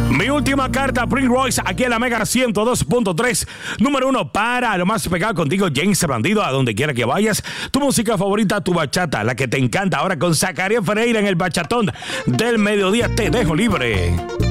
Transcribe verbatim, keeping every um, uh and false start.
Mi última carta, Prince Royce, aquí en la Mega ciento dos punto tres. Número uno, para lo más pegado contigo, James Bandido, a donde quiera que vayas. Tu música favorita, tu bachata, la que te encanta. Ahora con Zacarías Ferreira en el bachatón del mediodía. Te dejo libre.